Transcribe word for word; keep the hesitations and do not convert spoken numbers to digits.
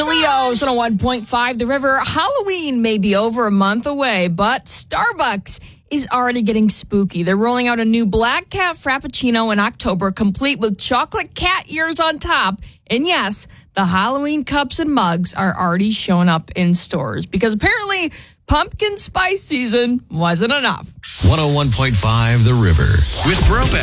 Toledo's on a one point five The River. Halloween may be over a month away, but Starbucks is already getting spooky. They're rolling out a new Black Cat Frappuccino in October, complete with chocolate cat ears on top. And yes, the Halloween cups and mugs are already showing up in stores because apparently pumpkin spice season wasn't enough. one oh one point five The River with Brobeck.